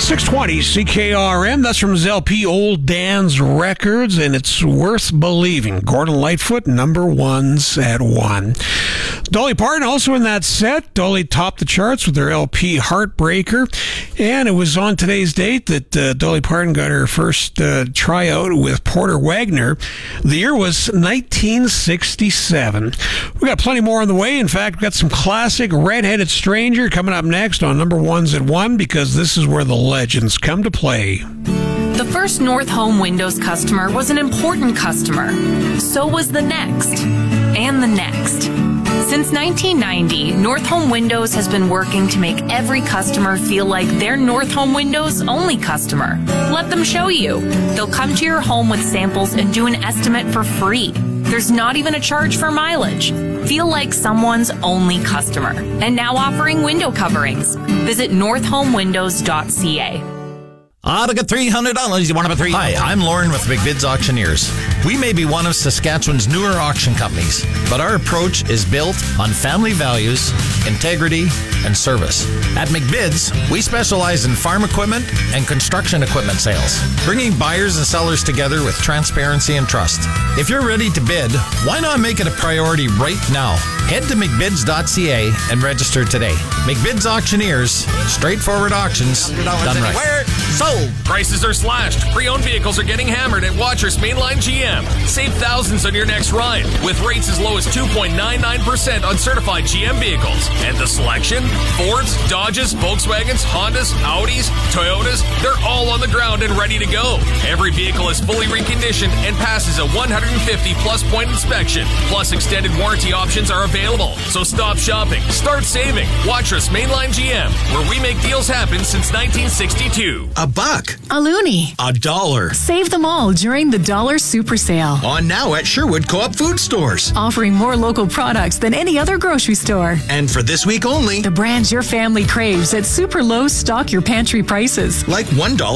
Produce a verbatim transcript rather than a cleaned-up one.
six twenty C K R M. That's from his L P Old Dan's Records, and it's worth believing. Gordon Lightfoot, number ones at one. Dolly Parton also in that set. Dolly topped the charts with her L P Heartbreaker, and it was on today's date that uh, Dolly Parton got her first uh, tryout with Porter Wagner. The year was nineteen sixty-seven. We got plenty more on the way. In fact, we got some classic Redheaded Stranger coming up next on number ones at one, because this is where the legends come to play. The first North Home Windows customer was an important customer. So was the next, and the next. Since nineteen ninety, North Home Windows has been working to make every customer feel like they're North Home Windows' only customer. Let them show you. They'll come to your home with samples and do an estimate for free. There's not even a charge for mileage. Feel like someone's only customer. And now offering window coverings. Visit north home windows dot c a. Ah, to get three hundred dollars, you want to three? Hi, I'm Lauren with McBid's Auctioneers. We may be one of Saskatchewan's newer auction companies, but our approach is built on family values, integrity, and service. At McBid's, we specialize in farm equipment and construction equipment sales, bringing buyers and sellers together with transparency and trust. If you're ready to bid, why not make it a priority right now? Head to mcbids dot c a and register today. McBid's Auctioneers, straightforward auctions, done right. Sold! Prices are slashed. Pre-owned vehicles are getting hammered at Watrous Mainline G M. Save thousands on your next ride with rates as low as two point nine nine percent on certified G M vehicles. And the selection? Fords, Dodges, Volkswagens, Hondas, Audis, Toyotas, they're all on the ground and ready to go. Every vehicle is fully reconditioned and passes a one hundred fifty plus point inspection. Plus extended warranty options are available. So stop shopping. Start saving. Watrous Mainline G M, where we make deals happen since nineteen sixty-two. A buck. A loonie. A dollar. Save them all during the Dollar Super Sale. On now at Sherwood Co-op Food Stores. Offering more local products than any other grocery store. And for this week only, the brands your family craves at super low stock your pantry prices. Like one dollar